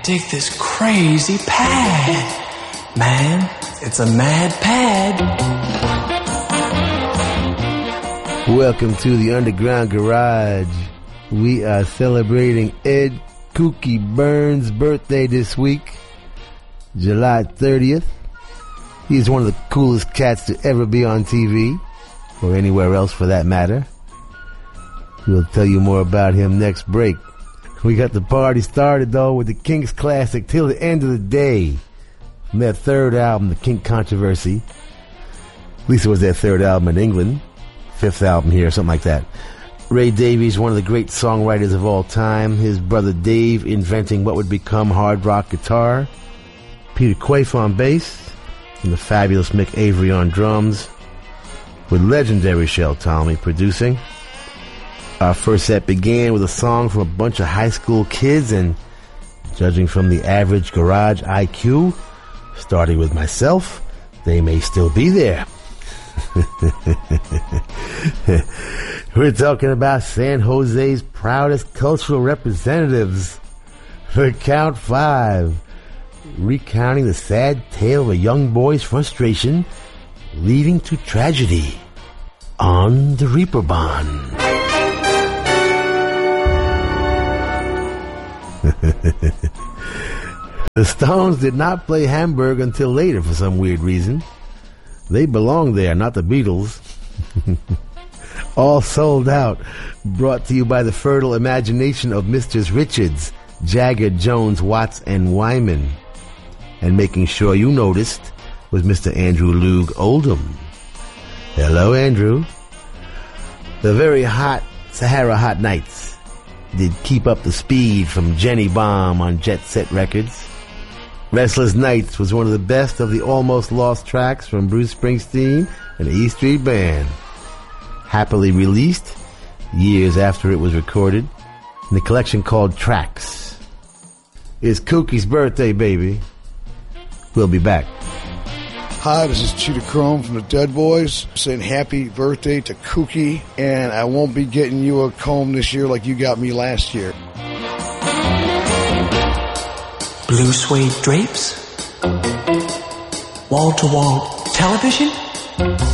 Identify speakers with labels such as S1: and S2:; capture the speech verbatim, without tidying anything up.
S1: dig this crazy pad. Man, it's a mad pad.
S2: Welcome to the Underground Garage. We are celebrating Ed Kooky Burns' birthday this week, July thirtieth. He's one of the coolest cats to ever be on T V, or anywhere else for that matter. We'll tell you more about him next break. We got the party started, though, with the Kinks classic Till the End of the Day from their third album, The Kink Controversy. At least it was their third album in England. Fifth album here, something like that. Ray Davies, one of the great songwriters of all time. His brother Dave inventing what would become hard rock guitar. Peter Quaife on bass. And the fabulous Mick Avery on drums. With legendary Shel Talmy producing. Our first set began with a song from a bunch of high school kids, and judging from the average garage I Q, starting with myself, they may still be there. We're talking about San Jose's proudest cultural representatives, the Count Five, recounting the sad tale of a young boy's frustration leading to tragedy on the Reeperbahn. The Stones did not play Hamburg until later for some weird reason. They belong there, not the Beatles. All sold out. Brought to you by the fertile imagination of Misters Richards, Jagger, Jones, Watts, and Wyman. And making sure you noticed was Mister Andrew Loog Oldham. Hello, Andrew. The very hot Sahara Hot Nights did Keep Up the Speed from Jenny Bomb on Jet Set Records. Restless Nights was one of the best of the almost lost tracks from Bruce Springsteen and the E Street Band. Happily released years after it was recorded in the collection called Tracks. It's Kooky's birthday, baby. We'll be back.
S3: Hi, this is Cheetah Chrome from the Dead Boys saying happy birthday to Kooky, and I won't be getting you a comb this year like you got me last year.
S1: Blue suede drapes? Wall-to-wall television?